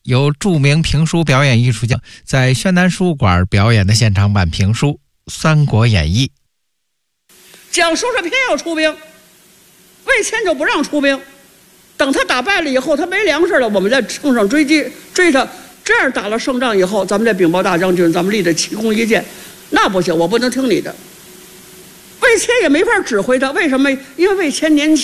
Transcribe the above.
由著名评书表演艺术家在宣南书馆表演的现场版评书《三国演义》。 蒋叔是偏要出兵，魏谦就不让出兵。等他打败了以后，他没粮食了，我们再乘上追他。这样打了胜仗以后，咱们这禀报大将军，咱们立得奇功一件。那不行，我不能听你的。魏谦也没法指挥他，为什么？因为魏谦年轻。